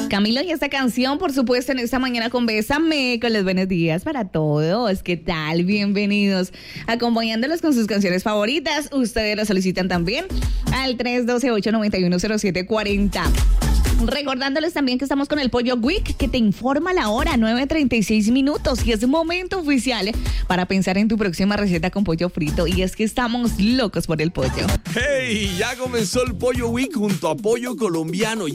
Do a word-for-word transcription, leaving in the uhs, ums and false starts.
Camilo, y esta canción, por supuesto, en esta mañana con Bésame, con los buenos días para todos. ¿Qué tal? Bienvenidos. Acompañándolos con sus canciones favoritas. Ustedes lo solicitan también al tres uno dos, ocho nueve uno, cero siete cuatro cero. Recordándoles también que estamos con el Pollo Week, que te informa la hora, nueve treinta y seis minutos, y es momento oficial para pensar en tu próxima receta con pollo frito, y es que estamos locos por el pollo. ¡Hey! Ya comenzó el Pollo Week junto a Pollo Colombiano.